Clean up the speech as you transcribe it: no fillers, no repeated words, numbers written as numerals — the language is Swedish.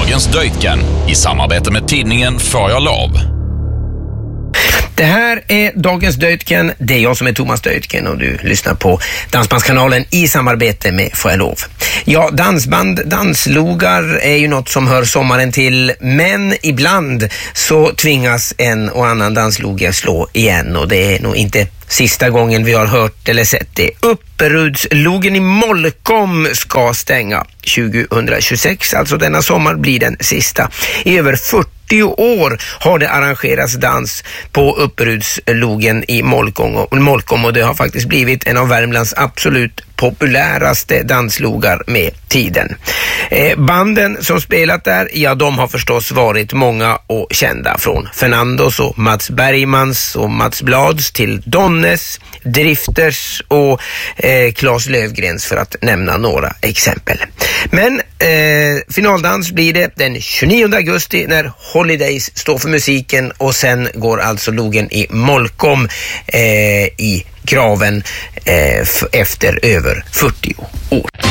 Dagens Döjtgen i samarbete med tidningen Får jag lov. Det här är Dagens Döjtgen. Det är jag som är Thomas Döjtgen och du lyssnar på Dansbandskanalen i samarbete med Får jag lov. Ja, danslogar är ju något som hör sommaren till, men ibland så tvingas en och annan dansloge slå igen och det är nog inte sista gången vi har hört eller sett det. Upperudslogen i Molkom ska stänga 2026, alltså denna sommar blir den sista. I över 40 år har det arrangerats dans på Upperudslogen i Molkom och det har faktiskt blivit en av Värmlands absolut populäraste danslogar med tiden. Banden som spelat där, ja, de har förstås varit många och kända, från Fernandos och Mats Bergmans och Mats Blads till Donnes, Drifters och Claes Lövgrens, för att nämna några exempel. Men finaldans blir det den 29 augusti när Holidays står för musiken och sen går alltså logen i Molkom i graven efter över 40 år.